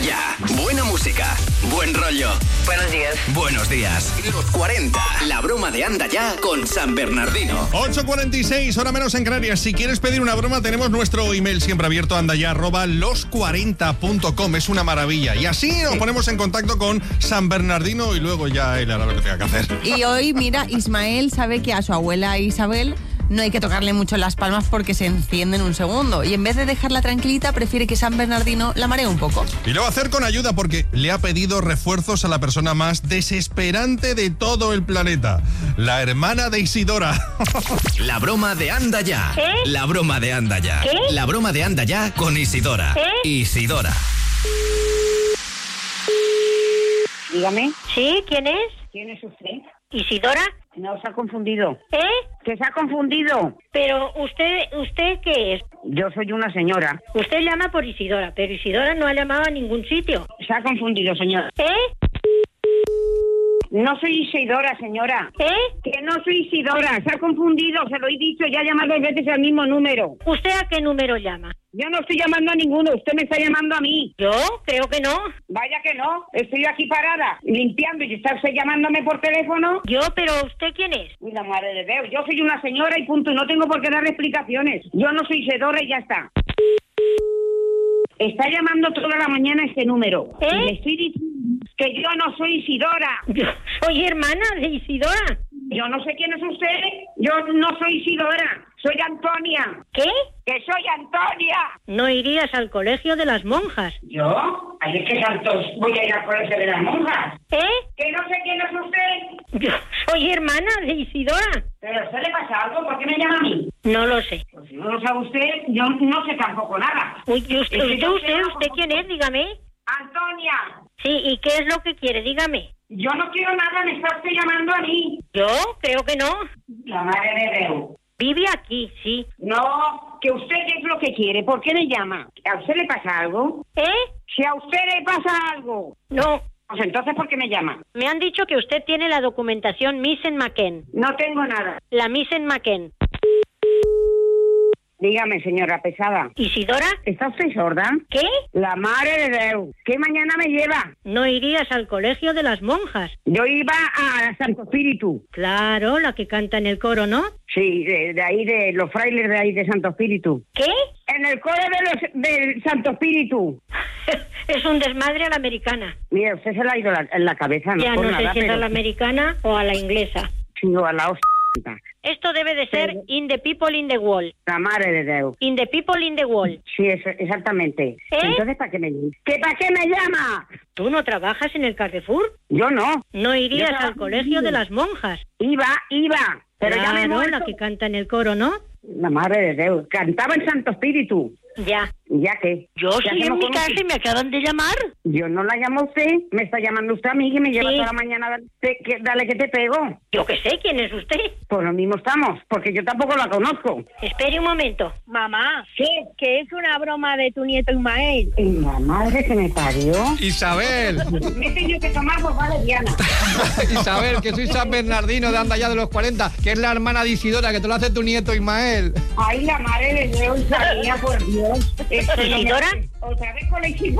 Ya. Buena música, buen rollo. Buenos días. Buenos días. Los 40. La broma de Anda Ya con San Bernardino. 8:46, hora menos en Canarias. Si quieres pedir una broma, tenemos nuestro email siempre abierto, andaya@los40.com. Es una maravilla. Y así nos ponemos en contacto con San Bernardino y luego ya él hará lo que tenga que hacer. Y hoy, mira, Ismael sabe que a su abuela Isabel no hay que tocarle mucho las palmas porque se enciende en un segundo. Y en vez de dejarla tranquilita, prefiere que San Bernardino la maree un poco. Y lo va a hacer con ayuda porque le ha pedido refuerzos a la persona más desesperante de todo el planeta. La hermana de Isidora. La broma de Anda Ya. ¿Qué? La broma de Anda Ya. ¿Qué? La broma de Anda Ya con Isidora. Isidora. Dígame. ¿Sí? ¿Quién es? ¿Quién es usted? ¿Isidora? No, se ha confundido. ¿Eh? ¿Que se ha confundido? Pero ¿usted qué es? Yo soy una señora. Usted llama por Isidora, pero Isidora no ha llamado a ningún sitio. Se ha confundido, señora. No soy Isidora, señora. Que no soy Isidora. Se ha confundido, se lo he dicho. Ya ha llamado 2 veces al mismo número. ¿Usted a qué número llama? Yo no estoy llamando a ninguno. Usted me está llamando a mí. ¿Yo? Creo que no. Vaya que no. Estoy aquí parada, limpiando y está usted llamándome por teléfono. Yo, pero ¿usted quién es? Uy, la madre de Dios. Yo soy una señora y punto. Y no tengo por qué dar explicaciones. Yo no soy Isidora y ya está. Está llamando toda la mañana este número. Y le estoy diciendo que yo no soy Isidora. Yo soy hermana de Isidora. Yo no sé quién es usted. Yo no soy Isidora. Soy Antonia. ¿Qué? ¡Que soy Antonia! ¿No irías al colegio de las monjas? ¿Yo? ¿Ay, qué santos voy a ir al colegio de las monjas? Que no sé quién es usted. Yo soy hermana de Isidora. ¿Pero a usted le pasa algo? ¿Por qué me llama a mí? No lo sé. Pues si no lo sabe usted, yo no sé tampoco nada. Uy, ¿usted quién es? Dígame. Antonia. Sí, ¿y qué es lo que quiere? Dígame. Yo no quiero nada, me está usted llamando a mí. ¿Yo? Creo que no. La madre de Dios. Vive aquí, sí. No, que usted qué es lo que quiere, ¿por qué me llama? ¿A usted le pasa algo? Si a usted le pasa algo. No. Pues entonces, ¿por qué me llama? Me han dicho que usted tiene la documentación Misen-McKen. No tengo nada. La Misen-McKen. Dígame, señora pesada. ¿Isidora? ¿Está usted sorda? ¿Qué? La madre de Dios. ¿Qué mañana me lleva? ¿No irías al colegio de las monjas? Yo iba a Santo Espíritu. Claro, la que canta en el coro, ¿no? Sí, de ahí, de los frailes de ahí de Santo Espíritu. ¿Qué? En el coro del Santo Espíritu. Es un desmadre a la americana. Mira, usted se le ha ido en la cabeza, no ya por no nada, sé si es pero... a la americana o a la inglesa. Sí, o a la hostia. Esto debe de ser In the People in the Wall. La madre de Dios. In the People in the Wall. Sí, exactamente. Entonces, ¿para qué me llama? ¿Que para qué me llama? ¿Tú no trabajas en el Carrefour? Yo no. ¿No irías al colegio de las monjas? Iba. Pero claro, ya me he muerto. La que canta en el coro, ¿no? La madre de Dios. Cantaba en Santo Espíritu. Ya. ¿Ya qué? Yo sí en mi casa y me acaban de llamar. Yo no la llamo a usted. Me está llamando usted a mí que me lleva toda la mañana. Dale que te pego. Yo qué sé, ¿quién es usted? Pues lo mismo estamos, porque yo tampoco la conozco. Espere un momento. Mamá. ¿Qué? Que es una broma de tu nieto Ismael. La madre que me parió. Isabel. Me he tenido que tomar por Diana. Isabel, que soy San Bernardino de Anda Ya de los 40, que es la hermana de Isidora, que te lo hace tu nieto Ismael. Ay, la madre de Dios, Isaías, por Dios. ¿Isidora? ¿Otra vez con el equipo?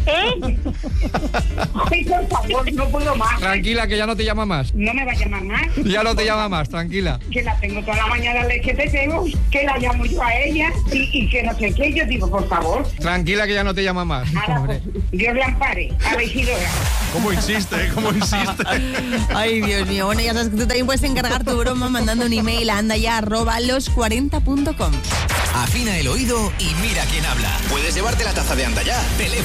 Ay, por favor, no puedo más. Tranquila, que ya no te llama más. No me va a llamar más. Ya no te llama más, tranquila. Que la tengo toda la mañana, que te tengo, que la llamo yo a ella y que no sé qué. Yo digo, por favor. Tranquila, que ya no te llama más. Ahora, pues, Dios le ampare a la Isidora. ¿Cómo insiste? Ay, Dios mío. Bueno, ya sabes que tú también puedes encargar tu broma mandando un email a andaya@los40.com. Afina el oído y mira quién habla. Puedes llevarte la taza de Anda Ya.